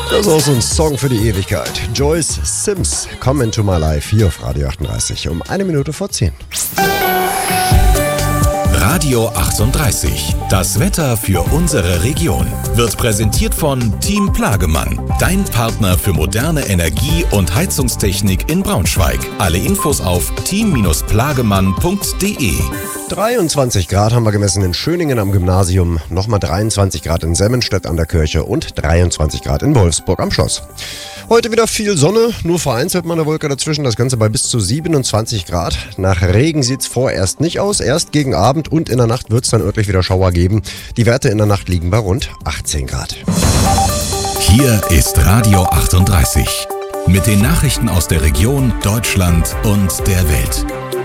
Das ist auch so ein Song für die Ewigkeit. Joyce Sims, Come Into My Life, hier auf Radio 38 um 1:10. Radio 38. Das Wetter für unsere Region wird präsentiert von Team Plagemann. Dein Partner für moderne Energie- und Heizungstechnik in Braunschweig. Alle Infos auf team-plagemann.de. 23 Grad haben wir gemessen in Schöningen am Gymnasium, nochmal 23 Grad in Semmenstedt an der Kirche und 23 Grad in Wolfsburg am Schloss. Heute wieder viel Sonne, nur vereinzelt mal eine Wolke dazwischen, das Ganze bei bis zu 27 Grad. Nach Regen sieht's vorerst nicht aus, erst gegen Abend und in der Nacht wird's dann örtlich wieder Schauer geben. Die Werte in der Nacht liegen bei rund 18 Grad. Hier ist Radio 38 mit den Nachrichten aus der Region, Deutschland und der Welt.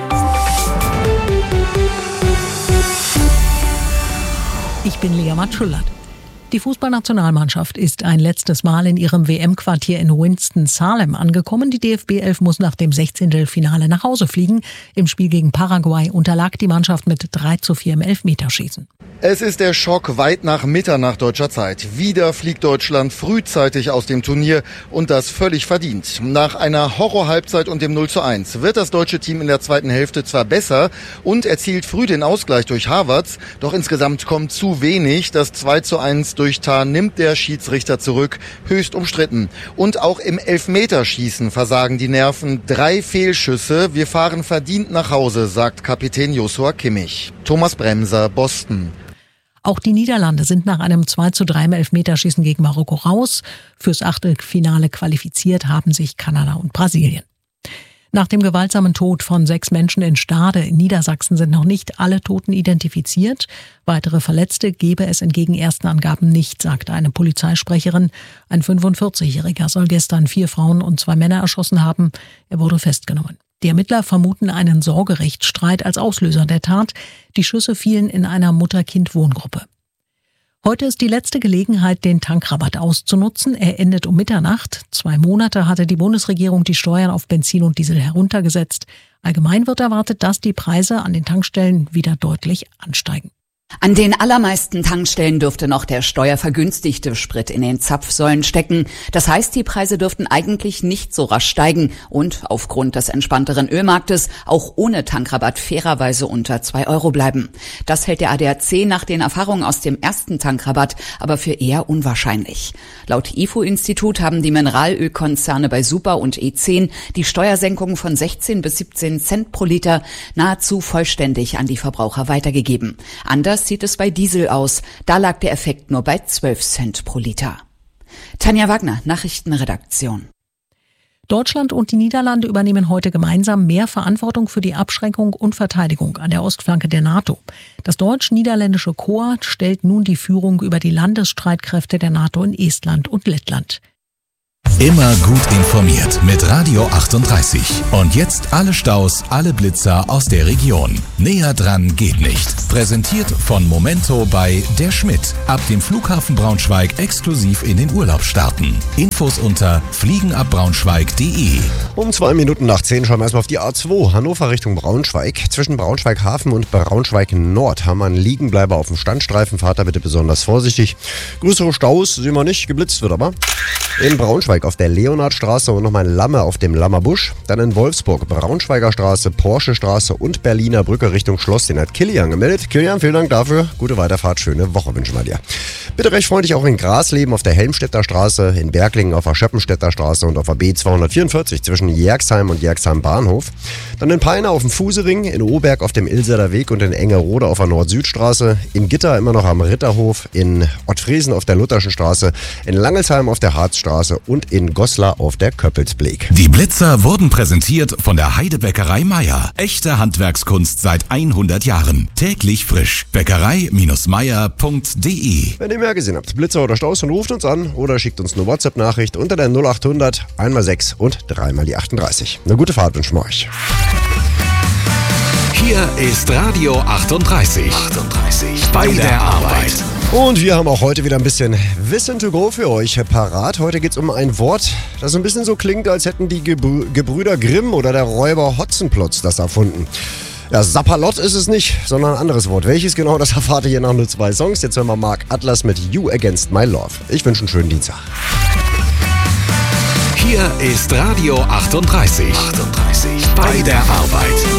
Ich bin Lea Matschullat. Die Fußballnationalmannschaft ist ein letztes Mal in ihrem WM-Quartier in Winston-Salem angekommen. Die DFB 11 muss nach dem 16. Finale nach Hause fliegen. Im Spiel gegen Paraguay unterlag die Mannschaft mit 3:4 im Elfmeterschießen. Es ist der Schock weit nach Mitternacht deutscher Zeit. Wieder fliegt Deutschland frühzeitig aus dem Turnier und das völlig verdient. Nach einer Horror-Halbzeit und dem 0:1 wird das deutsche Team in der zweiten Hälfte zwar besser und erzielt früh den Ausgleich durch Havertz, doch insgesamt kommt zu wenig. Das 2:1 durch Tah nimmt der Schiedsrichter zurück, höchst umstritten. Und auch im Elfmeterschießen versagen die Nerven. 3 Fehlschüsse. Wir fahren verdient nach Hause, sagt Kapitän Joshua Kimmich. Thomas Bremser, Boston. Auch die Niederlande sind nach einem 2:3 im Elfmeterschießen gegen Marokko raus. Fürs Achtelfinale qualifiziert haben sich Kanada und Brasilien. Nach dem gewaltsamen Tod von 6 Menschen in Stade in Niedersachsen sind noch nicht alle Toten identifiziert. Weitere Verletzte gebe es entgegen ersten Angaben nicht, sagte eine Polizeisprecherin. Ein 45-Jähriger soll gestern 4 Frauen und 2 Männer erschossen haben. Er wurde festgenommen. Die Ermittler vermuten einen Sorgerechtsstreit als Auslöser der Tat. Die Schüsse fielen in einer Mutter-Kind-Wohngruppe. Heute ist die letzte Gelegenheit, den Tankrabatt auszunutzen. Er endet um Mitternacht. 2 Monate hatte die Bundesregierung die Steuern auf Benzin und Diesel heruntergesetzt. Allgemein wird erwartet, dass die Preise an den Tankstellen wieder deutlich ansteigen. An den allermeisten Tankstellen dürfte noch der steuervergünstigte Sprit in den Zapfsäulen stecken. Das heißt, die Preise dürften eigentlich nicht so rasch steigen und aufgrund des entspannteren Ölmarktes auch ohne Tankrabatt fairerweise unter 2 Euro bleiben. Das hält der ADAC nach den Erfahrungen aus dem ersten Tankrabatt aber für eher unwahrscheinlich. Laut IFO-Institut haben die Mineralölkonzerne bei Super und E10 die Steuersenkung von 16 bis 17 Cent pro Liter nahezu vollständig an die Verbraucher weitergegeben. Anders sieht es bei Diesel aus. Da lag der Effekt nur bei 12 Cent pro Liter. Tanja Wagner, Nachrichtenredaktion. Deutschland und die Niederlande übernehmen heute gemeinsam mehr Verantwortung für die Abschreckung und Verteidigung an der Ostflanke der NATO. Das deutsch-niederländische Korps stellt nun die Führung über die Landesstreitkräfte der NATO in Estland und Lettland. Immer gut informiert mit Radio 38. Und jetzt alle Staus, alle Blitzer aus der Region. Näher dran geht nicht. Präsentiert von Momento bei Der Schmidt. Ab dem Flughafen Braunschweig exklusiv in den Urlaub starten. Infos unter fliegenabbraunschweig.de. Um 9:02 schauen wir erstmal auf die A2 Hannover Richtung Braunschweig. Zwischen Braunschweig Hafen und Braunschweig Nord haben wir einen Liegenbleiber auf dem Standstreifen. Fahrt da bitte besonders vorsichtig. Größere Staus sehen wir nicht, geblitzt wird aber. In Braunschweig auf der Leonhardstraße und nochmal in Lamme auf dem Lammerbusch. Dann in Wolfsburg Braunschweiger Straße, Porsche Straße und Berliner Brücke Richtung Schloss. Den hat Kilian gemeldet. Kilian, vielen Dank dafür. Gute Weiterfahrt, schöne Woche wünschen wir dir. Bitte recht freundlich auch in Grasleben auf der Helmstedter Straße, in Berglingen auf der Schöppenstädter Straße und auf der B244 zwischen Jerxheim und Jerxheim Bahnhof. Dann in Peine auf dem Fusering, in Oberg auf dem Ilserder Weg und in Engerode auf der Nord-Süd-Straße. In Gitter immer noch am Ritterhof, in Ottfriesen auf der Lutherschen Straße, in Langelsheim auf der Harzstraße und in Goslar auf der Köppelsbeek. Die Blitzer wurden präsentiert von der Heidebäckerei Meier. Echte Handwerkskunst seit 100 Jahren. Täglich frisch. Bäckerei-meier.de. Wenn ihr mehr gesehen habt, Blitzer oder Staus, dann ruft uns an oder schickt uns eine WhatsApp-Nachricht unter der 0800 1x6 und 3x38. Eine gute Fahrt wünschen wir euch. Hier ist Radio 38. Bei der Arbeit. Und wir haben auch heute wieder ein bisschen Wissen to go für euch parat. Heute geht es um ein Wort, das ein bisschen so klingt, als hätten die Gebrüder Grimm oder der Räuber Hotzenplotz das erfunden. Ja, Sapperlot ist es nicht, sondern ein anderes Wort. Welches genau, das erfahrt ihr hier nach nur 2 Songs. Jetzt hören wir Mark Atlas mit You Against My Love. Ich wünsche einen schönen Dienstag. Hier ist Radio 38. Bei der Arbeit.